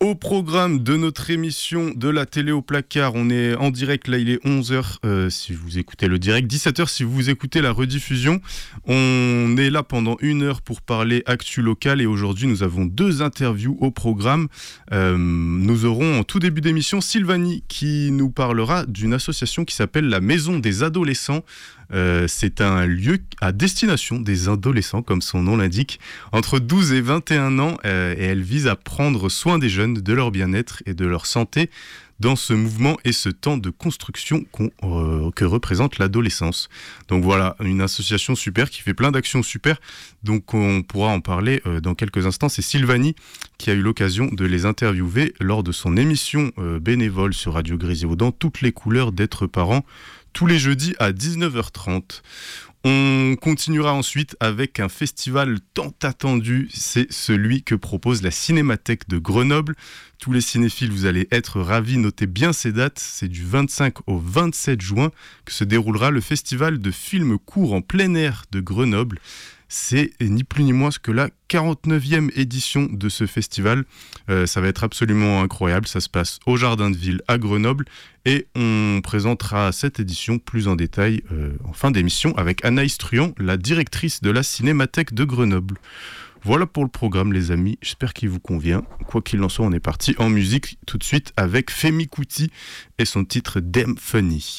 Au programme de notre émission de la télé au placard, on est en direct, là il est 11h si vous écoutez le direct, 17h si vous écoutez la rediffusion. On est là pendant 1 heure pour parler actu locale et aujourd'hui nous avons 2 interviews au programme. Nous aurons en tout début d'émission Sylvanie qui nous parlera d'une association qui s'appelle la Maison des Adolescents. C'est un lieu à destination des adolescents, comme son nom l'indique, entre 12 et 21 ans, et elle vise à prendre soin des jeunes, de leur bien-être et de leur santé dans ce mouvement et ce temps de construction que représente l'adolescence. Donc voilà, une association super qui fait plein d'actions super, donc on pourra en parler dans quelques instants. C'est Sylvanie qui a eu l'occasion de les interviewer lors de son émission bénévole sur Radio Grésilloux, Toutes les couleurs d'être parent, tous les jeudis à 19h30. On continuera ensuite avec un festival tant attendu, c'est celui que propose la Cinémathèque de Grenoble. Tous les cinéphiles, vous allez être ravis, notez bien ces dates, c'est du 25 au 27 juin que se déroulera le festival de films courts en plein air de Grenoble. C'est ni plus ni moins que la 49e édition de ce festival. Ça va être absolument incroyable. Ça se passe au Jardin de Ville à Grenoble et on présentera cette édition plus en détail en fin d'émission avec Anaïs Truand, la directrice de la Cinémathèque de Grenoble. Voilà pour le programme les amis, j'espère qu'il vous convient. Quoi qu'il en soit, on est parti en musique tout de suite avec Femi Kuti et son titre Damn Funny.